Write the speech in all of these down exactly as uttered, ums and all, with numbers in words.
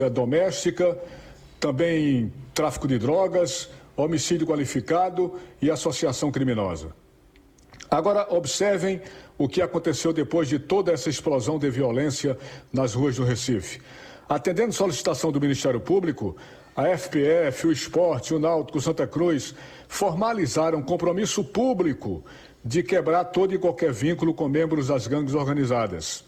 doméstica, também tráfico de drogas, homicídio qualificado e associação criminosa. Agora, observem o que aconteceu depois de toda essa explosão de violência nas ruas do Recife. Atendendo solicitação do Ministério Público, a F P F, o Sport, o Náutico, o Santa Cruz formalizaram compromisso público de quebrar todo e qualquer vínculo com membros das gangues organizadas.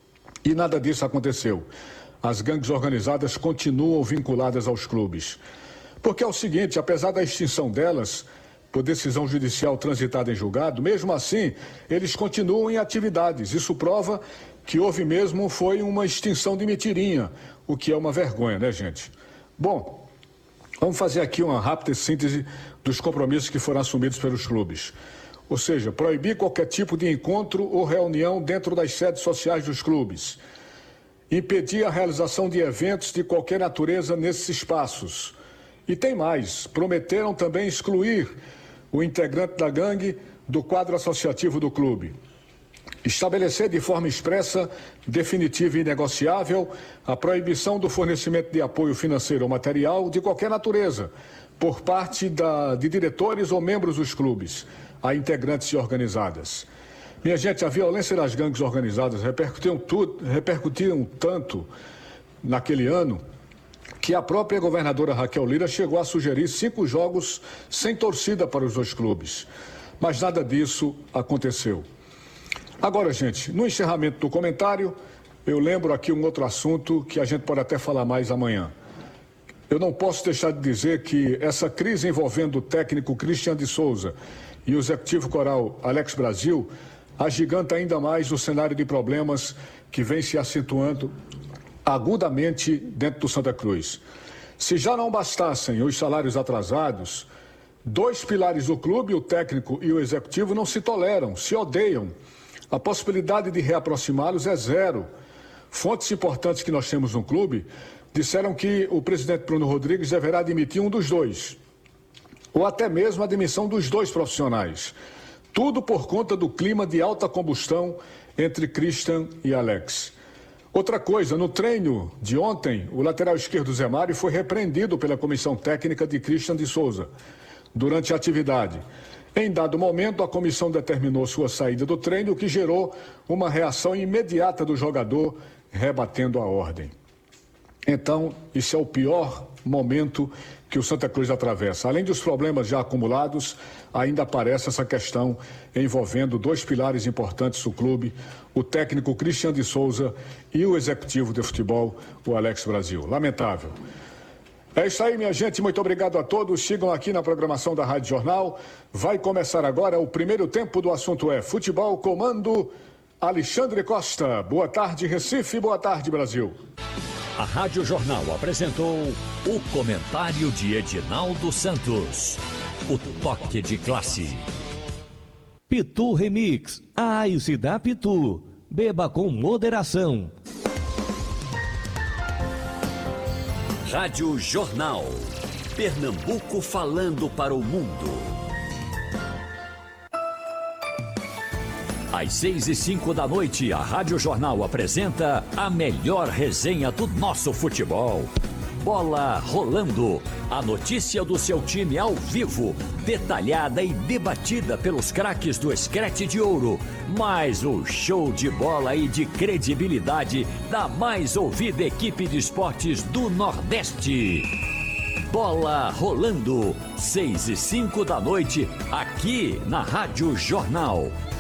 E nada disso aconteceu. As gangues organizadas continuam vinculadas aos clubes. Porque é o seguinte, apesar da extinção delas, por decisão judicial transitada em julgado, mesmo assim, eles continuam em atividades. Isso prova que houve mesmo foi uma extinção de mentirinha, o que é uma vergonha, né, gente? Bom, vamos fazer aqui uma rápida síntese dos compromissos que foram assumidos pelos clubes. Ou seja, proibir qualquer tipo de encontro ou reunião dentro das sedes sociais dos clubes. Impedir a realização de eventos de qualquer natureza nesses espaços. E tem mais, prometeram também excluir o integrante da gangue do quadro associativo do clube. Estabelecer de forma expressa, definitiva e inegociável a proibição do fornecimento de apoio financeiro ou material de qualquer natureza por parte da, de diretores ou membros dos clubes a integrantes organizadas. Minha gente, a violência das gangues organizadas repercutiram, tudo, repercutiram tanto naquele ano que a própria governadora Raquel Lira chegou a sugerir cinco jogos sem torcida para os dois clubes. Mas nada disso aconteceu. Agora, gente, no encerramento do comentário, eu lembro aqui um outro assunto que a gente pode até falar mais amanhã. Eu não posso deixar de dizer que essa crise envolvendo o técnico Cristian de Souza e o executivo coral Alex Brasil agiganta ainda mais o cenário de problemas que vem se acentuando agudamente dentro do Santa Cruz. Se já não bastassem os salários atrasados, dois pilares do clube, o técnico e o executivo, não se toleram, se odeiam. A possibilidade de reaproximá-los é zero. Fontes importantes que nós temos no clube disseram que o presidente Bruno Rodrigues deverá admitir um dos dois, ou até mesmo a demissão dos dois profissionais. Tudo por conta do clima de alta combustão entre Cristian e Alex. Outra coisa, no treino de ontem, o lateral esquerdo Zé Mário foi repreendido pela comissão técnica de Cristian de Souza durante a atividade. Em dado momento, a comissão determinou sua saída do treino, o que gerou uma reação imediata do jogador, rebatendo a ordem. Então, isso é o pior momento que o Santa Cruz atravessa. Além dos problemas já acumulados, ainda aparece essa questão envolvendo dois pilares importantes do clube, o técnico Cristian de Souza e o executivo de futebol, o Alex Brasil. Lamentável. É isso aí, minha gente. Muito obrigado a todos. Sigam aqui na programação da Rádio Jornal. Vai começar agora o primeiro tempo do assunto é Futebol, comando Alexandre Costa. Boa tarde, Recife. Boa tarde, Brasil. A Rádio Jornal apresentou o comentário de Edinaldo Santos. O toque de classe. Pitu Remix. A Ice da Pitu. Beba com moderação. Rádio Jornal. Pernambuco falando para o mundo. Às seis e cinco da noite, a Rádio Jornal apresenta a melhor resenha do nosso futebol. Bola rolando. A notícia do seu time ao vivo, detalhada e debatida pelos craques do Screte de Ouro. Mais o show de bola e de credibilidade da mais ouvida equipe de esportes do Nordeste. Bola rolando. Seis e cinco da noite, aqui na Rádio Jornal.